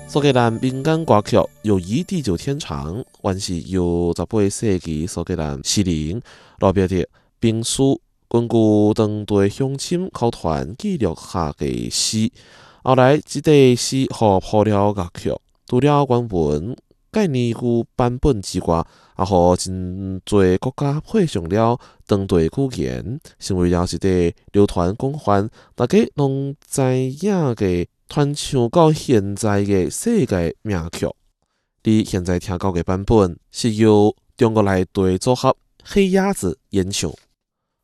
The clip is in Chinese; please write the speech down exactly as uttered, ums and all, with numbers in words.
苏格兰民间歌曲《友谊地久天长》，原是由十八世纪苏格兰诗人罗伯特·宾斯根据当地乡亲口传记录下嘅诗。后来，这个诗互谱了乐曲，除了原文概念与版本之外，也互真侪国家配上了当地语言，成为了一个流传广泛、大家拢知影嘅。传唱到现在嘅世界名曲，你现在听到嘅版本是由中国内地组合黑鸭子演唱。